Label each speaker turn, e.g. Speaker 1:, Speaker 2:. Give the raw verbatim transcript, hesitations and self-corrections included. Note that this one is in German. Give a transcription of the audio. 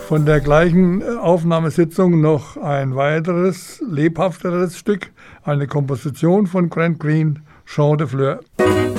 Speaker 1: Von der gleichen Aufnahmesitzung noch ein weiteres, lebhafteres Stück, eine Komposition von Grant Green, Chant de Fleurs.